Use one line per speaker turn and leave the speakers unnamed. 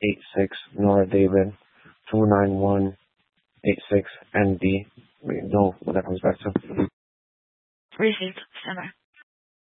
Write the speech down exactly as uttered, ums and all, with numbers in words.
eight six Nora David two nine one eight six N D. We know what that comes back to.
Received. Stand by.